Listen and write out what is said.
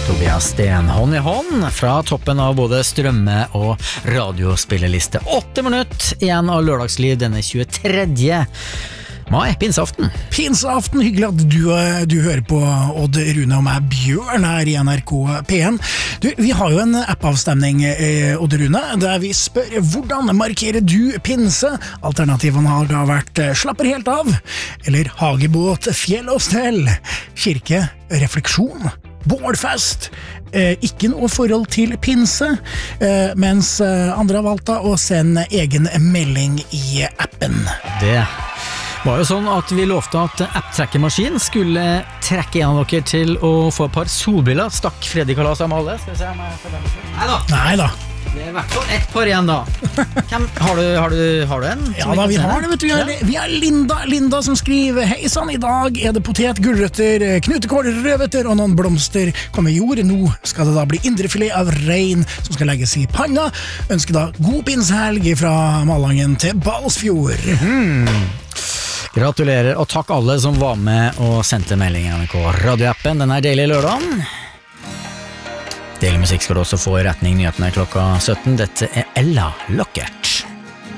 Tobias Sten hånd i hånd fra toppen av både strømme- og radiospilleliste. 8 minutter igjen av lørdagsliv denne 23. mai, pinseaften. Pinseaften, hyggelig at du hører på Odd Rune og meg, Bjørn, her i NRK P1. Vi har jo en app-avstemning, Odd Rune, der vi spør hvordan markerer du pinse? Alternativene har da vært slapper helt av, eller hagebåt, fjell og stell, kirke, refleksjon, bålfest, ikke noe forhold til pinse, mens andre har valgt å sende egen melding i appen. Det var jo sånn at vi lovte at app-trekkermaskin skulle trekke en av dere til å få et par solbriller. Stakk Freddy Kalas av med alle. Skal vi se om jeg får den. Neida. Det er i hvert fall ett par igjen da. Har du en? Ja da, vi har det, vet du. Vi har Linda som skriver: Hei sann, i dag er det potet, gulrøtter, knutekål, rødbeter og noen blomster kommer i jord. Nå skal det da bli indrefilet av rein som skal legges i panna. Ønsker da god pinsehelg fra Malangen til Balsfjord. Gratulerer, og takk alle som var med og sendte melding i NRK radioappen. Den er deilig lørdagen. Deilig musikk skal du også få i retning nyhetene klokka 17. Dette er Ella Lokke.